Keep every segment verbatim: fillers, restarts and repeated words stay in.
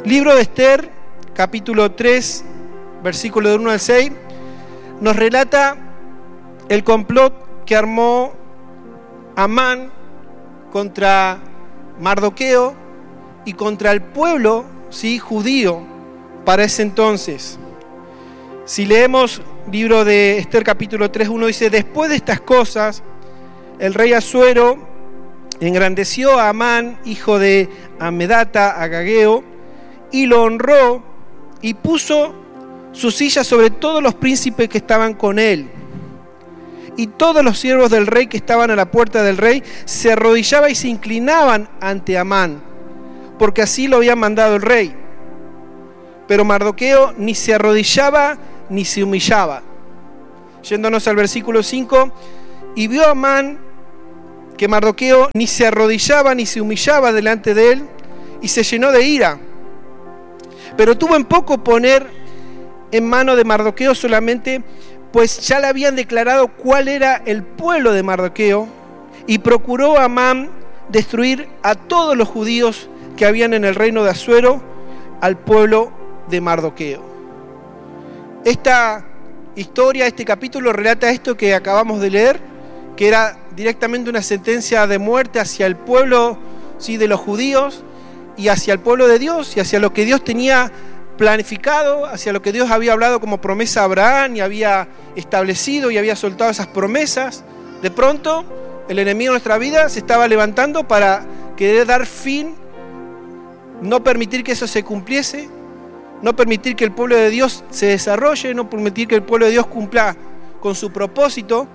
Libro de Esther, capítulo tres, versículo del uno al seis, nos relata el complot que armó Amán contra Mardoqueo y contra el pueblo, ¿sí?, judío para ese entonces. Si leemos libro de Esther capítulo tres, uno dice: después de estas cosas, el rey Asuero engrandeció a Amán, hijo de Amedata, agageo, y lo honró y puso su silla sobre todos los príncipes que estaban con él. Y todos los siervos del rey que estaban a la puerta del rey se arrodillaban y se inclinaban ante Amán, porque así lo había mandado el rey. Pero Mardoqueo ni se arrodillaba ni se humillaba. Yéndonos al versículo cinco, y vio Amán que Mardoqueo ni se arrodillaba ni se humillaba delante de él, y se llenó de ira. Pero tuvo en poco poner en mano de Mardoqueo solamente, pues ya le habían declarado cuál era el pueblo de Mardoqueo, y procuró Amán destruir a todos los judíos que habían en el reino de Asuero, al pueblo de Mardoqueo. Esta historia, este capítulo relata esto que acabamos de leer, que era directamente una sentencia de muerte hacia el pueblo, sí, de los judíos, y hacia el pueblo de Dios, y hacia lo que Dios tenía planificado, hacia lo que Dios había hablado como promesa a Abraham, y había establecido y había soltado esas promesas. De pronto, el enemigo de nuestra vida se estaba levantando para querer dar fin, no permitir que eso se cumpliese, no permitir que el pueblo de Dios se desarrolle, no permitir que el pueblo de Dios cumpla con su propósito.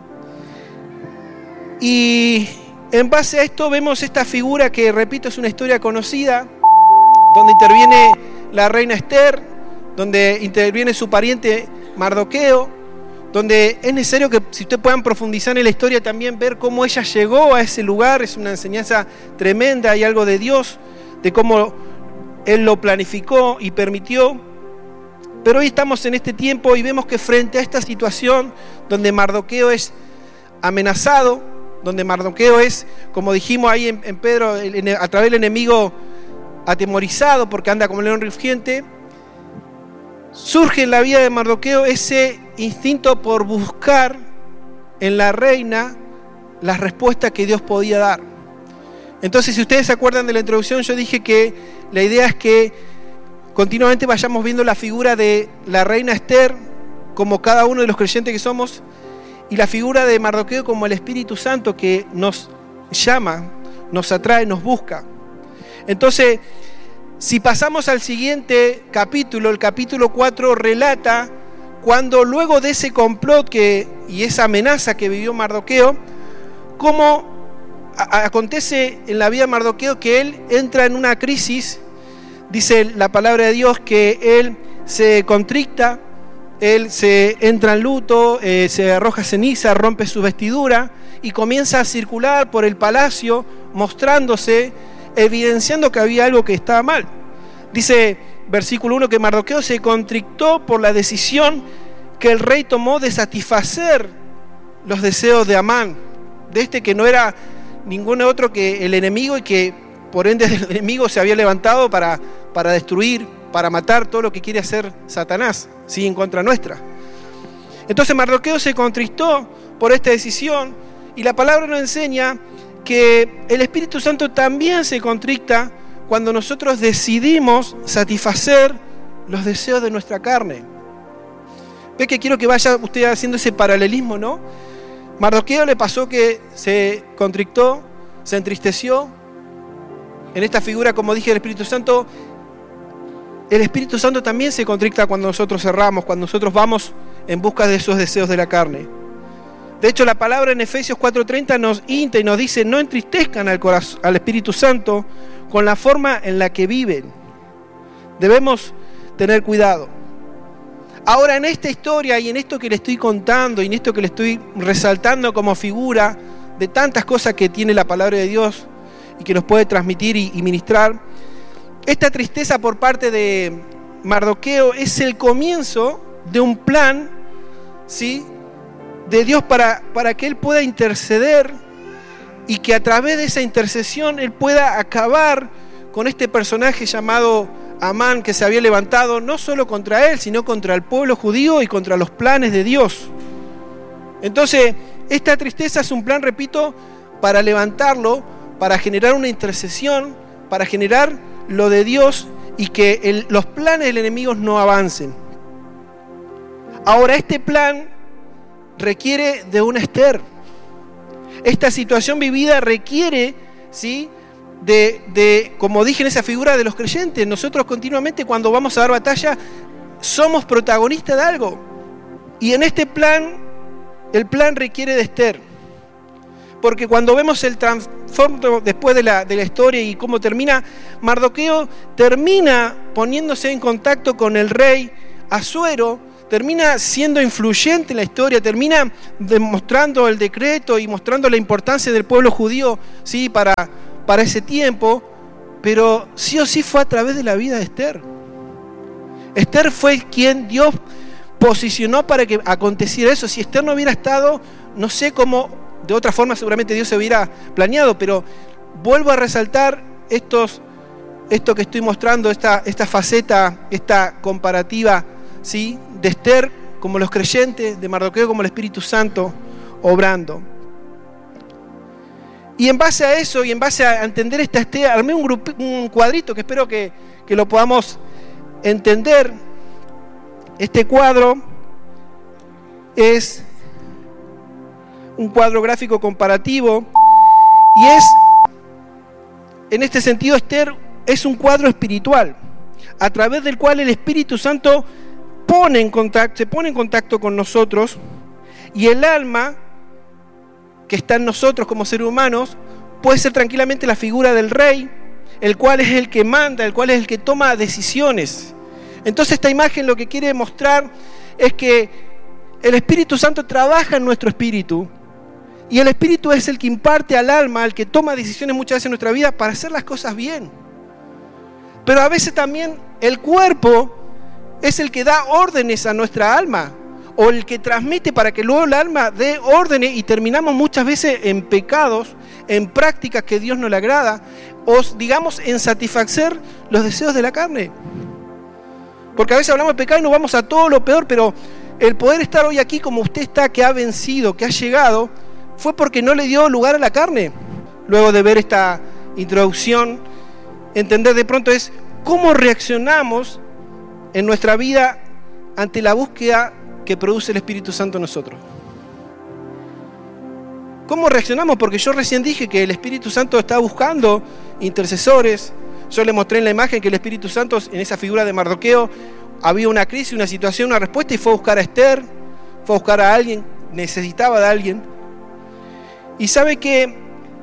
Y en base a esto vemos esta figura que, repito, es una historia conocida, donde interviene la reina Esther, donde interviene su pariente Mardoqueo, donde es necesario que, si ustedes puedan profundizar en la historia, también ver cómo ella llegó a ese lugar. Es una enseñanza tremenda, hay algo de Dios, de cómo Él lo planificó y permitió. Pero hoy estamos en este tiempo y vemos que frente a esta situación donde Mardoqueo es amenazado, donde Mardoqueo es, como dijimos ahí en, en Pedro, el, a través del enemigo atemorizado porque anda como león rugiente, surge en la vida de Mardoqueo ese instinto por buscar en la reina las respuestas que Dios podía dar. Entonces, si ustedes se acuerdan de la introducción, yo dije que la idea es que continuamente vayamos viendo la figura de la reina Esther como cada uno de los creyentes que somos, y la figura de Mardoqueo como el Espíritu Santo que nos llama, nos atrae, nos busca. Entonces, si pasamos al siguiente capítulo, el capítulo cuatro relata cuando luego de ese complot que, y esa amenaza que vivió Mardoqueo, cómo a- acontece en la vida de Mardoqueo que él entra en una crisis. Dice la palabra de Dios que él se contricta, él se entra en luto, eh, se arroja ceniza, rompe su vestidura y comienza a circular por el palacio mostrándose, evidenciando que había algo que estaba mal. Dice versículo uno que Mardoqueo se contrictó por la decisión que el rey tomó de satisfacer los deseos de Amán, de este que no era ningún otro que el enemigo, y que por ende el enemigo se había levantado para, para destruir, para matar todo lo que quiere hacer Satanás, ¿sí?, en contra nuestra. Entonces Mardoqueo se contristó por esta decisión, y la palabra nos enseña que el Espíritu Santo también se contricta cuando nosotros decidimos satisfacer los deseos de nuestra carne. Ve que quiero que vaya usted haciendo ese paralelismo, ¿no? Mardoqueo le pasó que se contrictó, se entristeció. En esta figura, como dije, del Espíritu Santo, el Espíritu Santo también se contricta cuando nosotros erramos, cuando nosotros vamos en busca de esos deseos de la carne. De hecho, la palabra en Efesios cuatro treinta nos insta y nos dice: no entristezcan al, corazón, al Espíritu Santo con la forma en la que viven. Debemos tener cuidado. Ahora, en esta historia y en esto que le estoy contando y en esto que le estoy resaltando como figura de tantas cosas que tiene la palabra de Dios y que nos puede transmitir y, y ministrar, esta tristeza por parte de Mardoqueo es el comienzo de un plan, ¿sí?, de Dios para, para que Él pueda interceder y que a través de esa intercesión Él pueda acabar con este personaje llamado Amán, que se había levantado no solo contra él, sino contra el pueblo judío y contra los planes de Dios. Entonces, esta tristeza es un plan, repito, para levantarlo, para generar una intercesión, para generar lo de Dios y que el, los planes del enemigo no avancen. Ahora, este plan requiere de una Esther. Esta situación vivida requiere, ¿sí?, de, de, como dije en esa figura de los creyentes, nosotros continuamente cuando vamos a dar batalla somos protagonistas de algo. Y en este plan, el plan requiere de Esther. Porque cuando vemos el trasfondo después de la, de la historia y cómo termina, Mardoqueo termina poniéndose en contacto con el rey Asuero, termina siendo influyente en la historia, termina demostrando el decreto y mostrando la importancia del pueblo judío, ¿sí?, para, para ese tiempo, pero sí o sí fue a través de la vida de Esther. Esther fue quien Dios posicionó para que aconteciera eso. Si Esther no hubiera estado, no sé cómo, de otra forma seguramente Dios se hubiera planeado, pero vuelvo a resaltar estos, esto que estoy mostrando, esta, esta faceta, esta comparativa, ¿sí?, de Esther como los creyentes, de Mardoqueo como el Espíritu Santo obrando. Y en base a eso, y en base a entender esta Esther, armé un, grupo, un cuadrito que espero que, que lo podamos entender. Este cuadro es un cuadro gráfico comparativo y es, en este sentido, Esther es un cuadro espiritual a través del cual el Espíritu Santo pone en contacto, se pone en contacto con nosotros, y el alma que está en nosotros como seres humanos puede ser tranquilamente la figura del rey, el cual es el que manda, el cual es el que toma decisiones. Entonces esta imagen lo que quiere mostrar es que el Espíritu Santo trabaja en nuestro espíritu, y el espíritu es el que imparte al alma, el que toma decisiones muchas veces en nuestra vida para hacer las cosas bien. Pero a veces también el cuerpo es el que da órdenes a nuestra alma, o el que transmite para que luego el alma dé órdenes, y terminamos muchas veces en pecados, en prácticas que Dios no le agrada, o digamos en satisfacer los deseos de la carne. Porque a veces hablamos de pecado y nos vamos a todo lo peor, pero el poder estar hoy aquí como usted está, que ha vencido, que ha llegado, fue porque no le dio lugar a la carne. Luego de ver esta introducción, entender de pronto es cómo reaccionamos en nuestra vida ante la búsqueda que produce el Espíritu Santo en nosotros. ¿Cómo reaccionamos? Porque yo recién dije que el Espíritu Santo está buscando intercesores. Yo le mostré en la imagen que el Espíritu Santo, en esa figura de Mardoqueo, había una crisis, una situación, una respuesta, y fue a buscar a Esther, fue a buscar a alguien, necesitaba de alguien. Y sabe que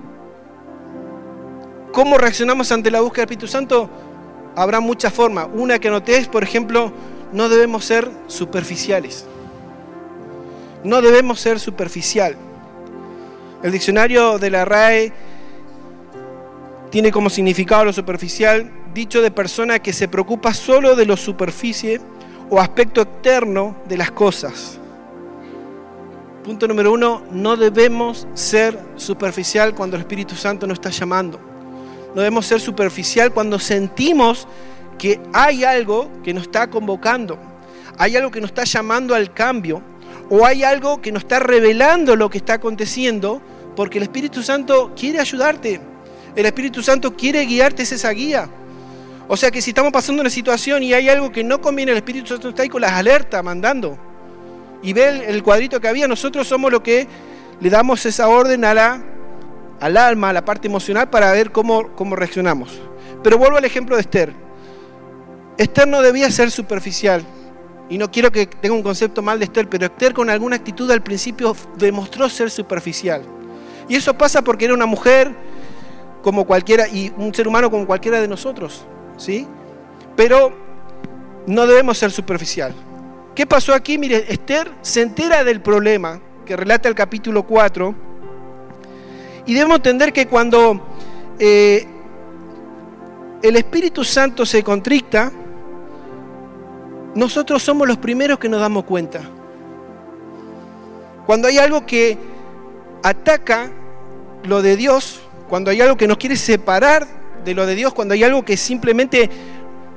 ¿cómo reaccionamos ante la búsqueda del Espíritu Santo? Habrá muchas formas. Una que anoté es, por ejemplo, no debemos ser superficiales. No debemos ser superficial. El diccionario de la R A E tiene como significado lo superficial, dicho de persona que se preocupa solo de lo superficie o aspecto externo de las cosas. Punto número uno, no debemos ser superficial cuando el Espíritu Santo nos está llamando. No debemos ser superficial cuando sentimos que hay algo que nos está convocando, hay algo que nos está llamando al cambio, o hay algo que nos está revelando lo que está aconteciendo, porque el Espíritu Santo quiere ayudarte. El Espíritu Santo quiere guiarte, es esa guía. O sea que si estamos pasando una situación y hay algo que no conviene, el Espíritu Santo está ahí con las alertas mandando. Y ve el, el cuadrito que había, nosotros somos los que le damos esa orden a la, al alma, a la parte emocional, para ver cómo, cómo reaccionamos. Pero vuelvo al ejemplo de Esther. Esther no debía ser superficial. Y no quiero que tenga un concepto mal de Esther, pero Esther con alguna actitud al principio demostró ser superficial. Y eso pasa porque era una mujer como cualquiera, y un ser humano como cualquiera de nosotros, ¿sí? Pero no debemos ser superficial. ¿Qué pasó aquí? Mire, Esther se entera del problema que relata el capítulo cuatro, y debemos entender que cuando eh, el Espíritu Santo se contricta, nosotros somos los primeros que nos damos cuenta. Cuando hay algo que ataca lo de Dios, cuando hay algo que nos quiere separar de lo de Dios, cuando hay algo que simplemente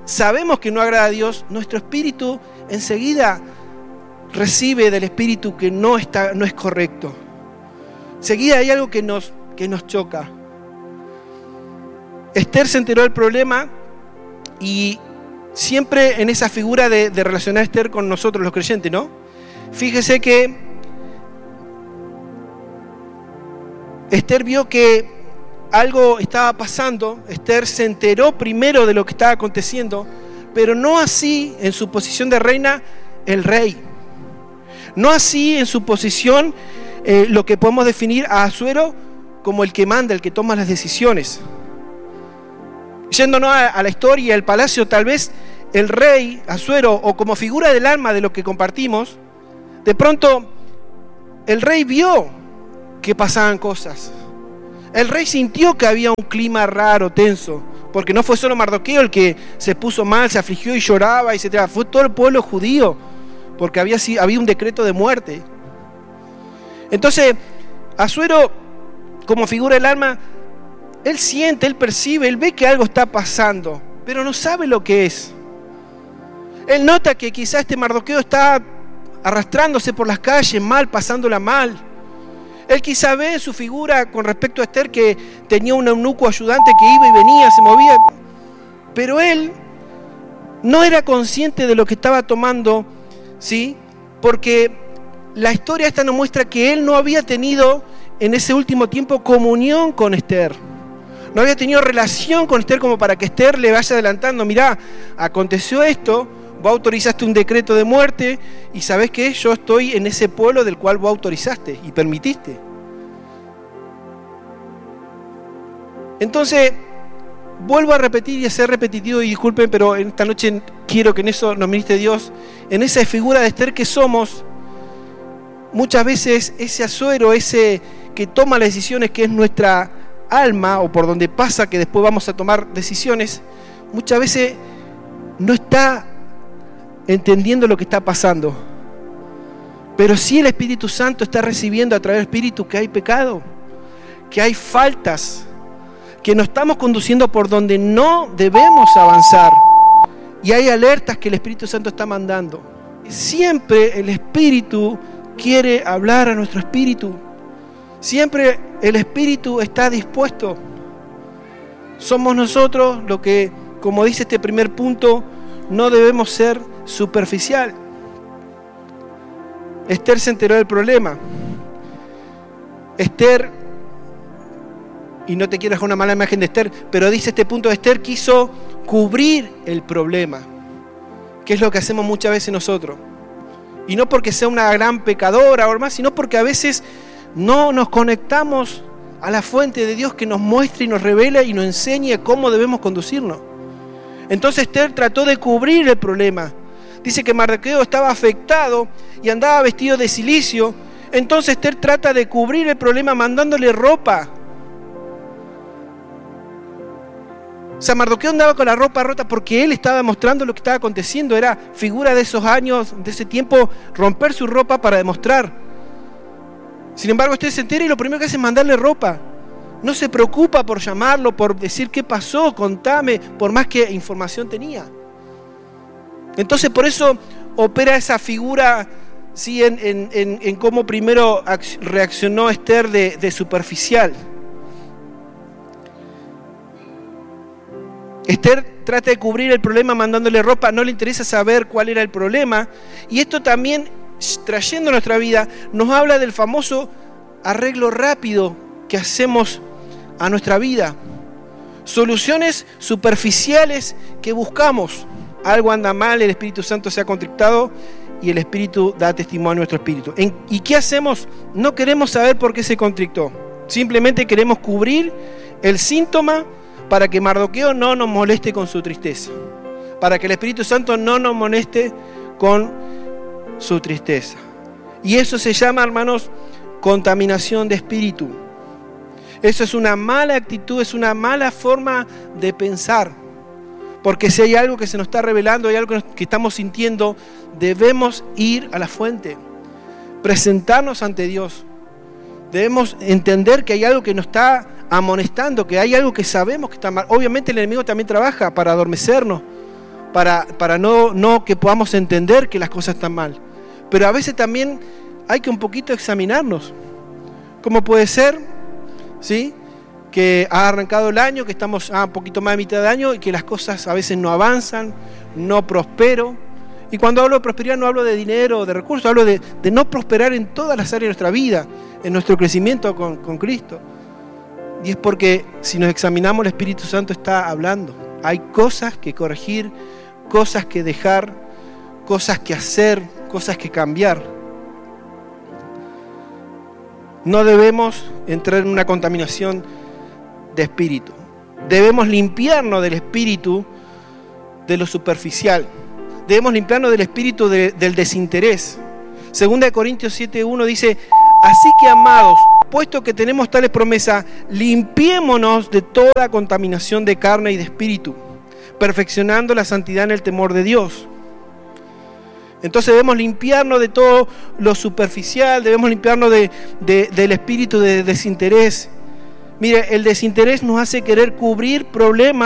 sabemos que no agrada a Dios, nuestro espíritu enseguida recibe del espíritu que no, está, no es correcto. Enseguida hay algo que nos, que nos choca. Esther se enteró del problema y siempre en esa figura de, de relacionar a Esther con nosotros los creyentes, ¿no? Fíjese que Esther vio que algo estaba pasando. Esther se enteró primero de lo que estaba aconteciendo, pero no así en su posición de reina el rey. No así en su posición eh, lo que podemos definir a Asuero como el que manda, el que toma las decisiones. Yéndonos a, a la historia, el palacio, tal vez el rey Asuero, o como figura del alma de lo que compartimos, de pronto el rey vio que pasaban cosas. El rey sintió que había un clima raro, tenso, porque no fue solo Mardoqueo el que se puso mal, se afligió y lloraba, etcétera. Fue todo el pueblo judío, porque había, había un decreto de muerte. Entonces, Asuero, como figura del alma, él siente, él percibe, él ve que algo está pasando, pero no sabe lo que es. Él nota que quizá este Mardoqueo está arrastrándose por las calles mal, pasándola mal. Él quizá ve en su figura con respecto a Esther que tenía un eunuco ayudante que iba y venía, se movía, pero él no era consciente de lo que estaba tomando, ¿sí? Porque la historia esta nos muestra que él no había tenido en ese último tiempo comunión con Esther. No había tenido relación con Esther como para que Esther le vaya adelantando. Mirá, aconteció esto, vos autorizaste un decreto de muerte y ¿sabés qué? Yo estoy en ese pueblo del cual vos autorizaste y permitiste. Entonces, vuelvo a repetir y a ser repetitivo y disculpen, pero esta noche quiero que en eso nos ministre Dios. En esa figura de Esther que somos, muchas veces ese Asuero, ese que toma las decisiones, que es nuestra alma, o por donde pasa que después vamos a tomar decisiones, muchas veces no está entendiendo lo que está pasando. Pero sí el Espíritu Santo está recibiendo a través del Espíritu que hay pecado, que hay faltas, que nos estamos conduciendo por donde no debemos avanzar. Y hay alertas que el Espíritu Santo está mandando. Siempre el Espíritu quiere hablar a nuestro espíritu. Siempre el Espíritu está dispuesto. Somos nosotros lo que, como dice este primer punto, no debemos ser superficial. Esther se enteró del problema. Esther, y no te quiero dejar una mala imagen de Esther, pero dice este punto, Esther quiso cubrir el problema, que es lo que hacemos muchas veces nosotros. Y no porque sea una gran pecadora o más, sino porque a veces no nos conectamos a la fuente de Dios que nos muestra y nos revela y nos enseña cómo debemos conducirnos. Entonces Esther trató de cubrir el problema. Dice que Mardoqueo estaba afectado y andaba vestido de cilicio. Entonces Esther trata de cubrir el problema mandándole ropa. O sea, Mardoqueo andaba con la ropa rota porque él estaba mostrando lo que estaba aconteciendo. Era figura de esos años, de ese tiempo, romper su ropa para demostrar. Sin embargo, usted se entera y lo primero que hace es mandarle ropa. No se preocupa por llamarlo, por decir qué pasó, contame, por más que información tenía. Entonces, por eso opera esa figura, ¿sí? en, en, en, en cómo primero reaccionó Esther de, de superficial. Esther trata de cubrir el problema mandándole ropa, no le interesa saber cuál era el problema. Y esto también, trayendo a nuestra vida, nos habla del famoso arreglo rápido que hacemos a nuestra vida. Soluciones superficiales que buscamos. Algo anda mal, el Espíritu Santo se ha contrictado y el Espíritu da testimonio a nuestro espíritu. ¿Y qué hacemos? No queremos saber por qué se contrictó. Simplemente queremos cubrir el síntoma para que Mardoqueo no nos moleste con su tristeza. Para que el Espíritu Santo no nos moleste con su tristeza. Y eso se llama, hermanos, contaminación de espíritu. Eso es una mala actitud, es una mala forma de pensar. Porque si hay algo que se nos está revelando, hay algo que estamos sintiendo, debemos ir a la fuente, presentarnos ante Dios. Debemos entender que hay algo que nos está amonestando, que hay algo que sabemos que está mal. Obviamente el enemigo también trabaja para adormecernos, para, para no, no que podamos entender que las cosas están mal. Pero a veces también hay que un poquito examinarnos. ¿Cómo puede ser? ¿Sí? Que ha arrancado el año, que estamos a un poquito más de mitad de año y que las cosas a veces no avanzan, no prospero. Y cuando hablo de prosperidad no hablo de dinero o de recursos, hablo de, de no prosperar en todas las áreas de nuestra vida, en nuestro crecimiento con, con Cristo. Y es porque si nos examinamos, el Espíritu Santo está hablando. Hay cosas que corregir, cosas que dejar, cosas que hacer, cosas que cambiar. No debemos entrar en una contaminación de espíritu. Debemos limpiarnos del espíritu de lo superficial. Debemos limpiarnos del espíritu de, del desinterés. Segunda de Corintios siete uno dice: así que, amados, puesto que tenemos tales promesas, limpiémonos de toda contaminación de carne y de espíritu, perfeccionando la santidad en el temor de Dios. Entonces debemos limpiarnos de todo lo superficial, debemos limpiarnos de, de, del espíritu de desinterés. Mire, el desinterés nos hace querer cubrir problemas